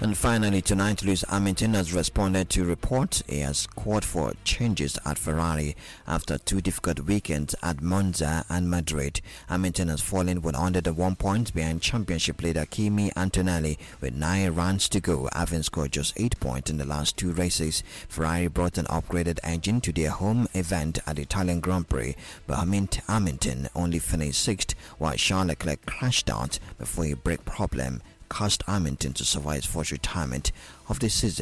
And finally, tonight, Lewis Hamilton has responded to reports he has called for changes at Ferrari after two difficult weekends at Monza and Madrid. Hamilton has fallen with 101 points behind championship leader Kimi Antonelli with 9 rounds to go, having scored just 8 points in the last 2 races. Ferrari brought an upgraded engine to their home event at the Italian Grand Prix, but Hamilton only finished 6th while Charles Leclerc crashed out before a brake problem caused Hamilton to survive his first retirement of the season.